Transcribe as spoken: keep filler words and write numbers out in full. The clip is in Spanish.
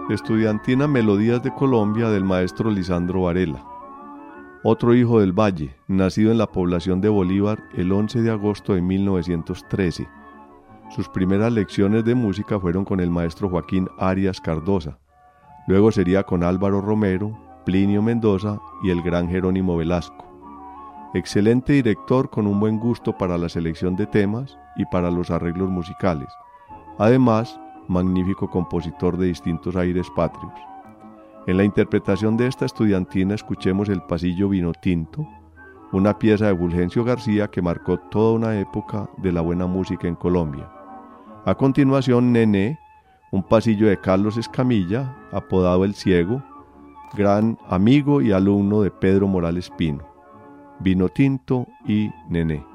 Estudiantina Melodías de Colombia del maestro Lisandro Varela. Otro hijo del Valle, nacido en la población de Bolívar el once de agosto de mil novecientos trece. Sus primeras lecciones de música fueron con el maestro Joaquín Arias Cardosa. Luego sería con Álvaro Romero, Plinio Mendoza y el gran Jerónimo Velasco. Excelente director con un buen gusto para la selección de temas y para los arreglos musicales. Además, magnífico compositor de distintos aires patrios. En la interpretación de esta estudiantina escuchemos El Pasillo Vinotinto, una pieza de Fulgencio García que marcó toda una época de la buena música en Colombia. A continuación, Nené, un pasillo de Carlos Escamilla, apodado El Ciego, gran amigo y alumno de Pedro Morales Pino. Vinotinto y Nené.